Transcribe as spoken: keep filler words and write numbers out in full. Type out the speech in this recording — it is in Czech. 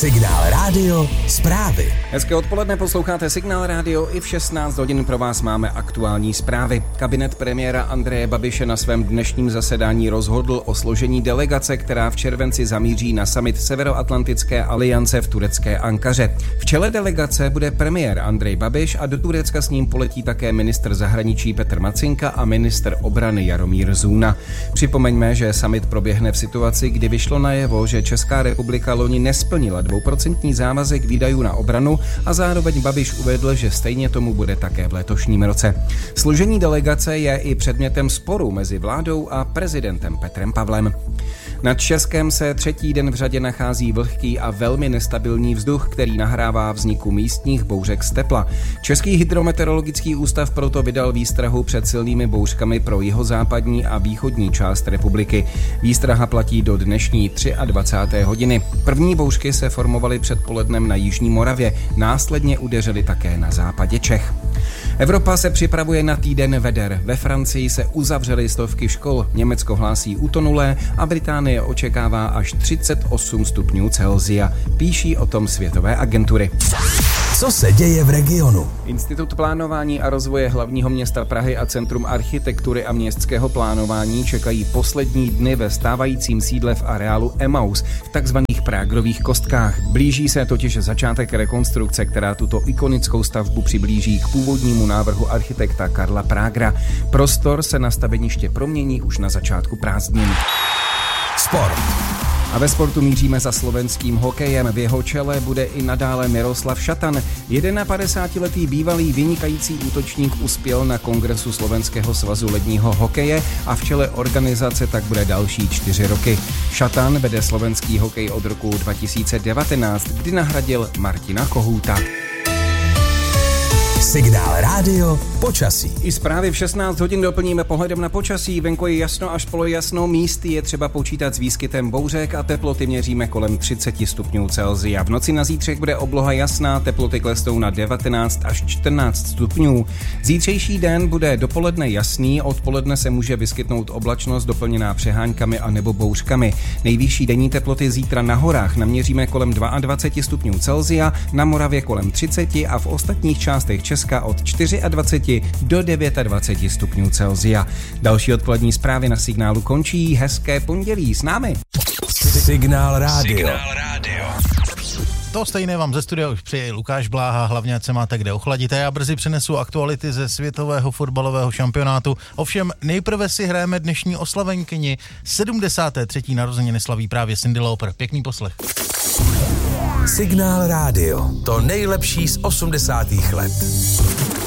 Signál Rádio zprávy. Hezké odpoledne, posloucháte Signál Rádio, i v šestnáct hodin pro vás máme aktuální zprávy. Kabinet premiéra Andreje Babiše na svém dnešním zasedání rozhodl o složení delegace, která v červenci zamíří na summit Severoatlantické aliance v turecké Ankaře. V čele delegace bude premiér Andrej Babiš a do Turecka s ním poletí také ministr zahraničí Petr Macinka a ministr obrany Jaromír Zůna. Připomeňme, že summit proběhne v situaci, kdy vyšlo najevo, že Česká republika loni nesplnila dvouprocentní závazek výdajů na obranu a zároveň Babiš uvedl, že stejně tomu bude také v letošním roce. Složení delegace je i předmětem sporu mezi vládou a prezidentem Petrem Pavlem. Nad Českem se třetí den v řadě nachází vlhký a velmi nestabilní vzduch, který nahrává vzniku místních bouřek z tepla. Český hydrometeorologický ústav proto vydal výstrahu před silnými bouřkami pro jihozápadní a východní část republiky. Výstraha platí do dnešní dvacáté třetí hodiny. První bouřky se formovaly předpolednem na jižní Moravě, následně udeřily také na západě Čech. Evropa se připravuje na týden veder. Ve Francii se uzavřely stovky škol, Německo hlásí utonulé a Británie očekává až třicet osm stupňů Celsia. Píší o tom světové agentury. Co se děje v regionu? Institut plánování a rozvoje hlavního města Prahy a Centrum architektury a městského plánování čekají poslední dny ve stávajícím sídle v areálu Emaus v takzvaných Prágrových kostkách. Blíží se totiž začátek rekonstrukce, která tuto ikonickou stavbu přiblíží k původnímu návrhu architekta Karla Prágra. Prostor se na staveniště promění už na začátku prázdnin. Sport. A ve sportu míříme za slovenským hokejem. V jeho čele bude i nadále Miroslav Šatan. padesátiletý bývalý vynikající útočník uspěl na kongresu Slovenského svazu ledního hokeje a v čele organizace tak bude další čtyři roky. Šatan vede slovenský hokej od roku dva tisíce devatenáct, kdy nahradil Martina Kohouta. Signál Rádio počasí. I zprávy v šestnáct hodin doplníme pohledem na počasí. Venku je jasno až polojasno, místy je třeba počítat s výskytem bouřek a teploty měříme kolem třicet stupňů Celsia. V noci na zítřek bude obloha jasná, teploty klesnou na devatenáct až čtrnáct stupňů. Zítřejší den bude dopoledne jasný, odpoledne se může vyskytnout oblačnost doplněná přeháňkami a nebo bouřkami. Nejvyšší denní teploty zítra na horách naměříme kolem dvacet dva stupňů Celsia, na Moravě kolem třicet a v ostatních částech Česka od dvacet čtyři do dvacet devět stupňů Celsia. Další odpolední zprávy na Signálu končí. Hezké pondělí s námi. Signál Rádio. Signál Rádio. To stejné vám ze studia už přeje Lukáš Bláha, hlavně ať se máte kde ochladit a já brzy přinesu aktuality ze světového fotbalového šampionátu. Ovšem nejprve si hrajeme dnešní oslavenkyni. sedmdesáté třetí narozeniny slaví právě Cyndi Lauper. Pěkný poslech. Signál Rádio. To nejlepší z osmdesátých let.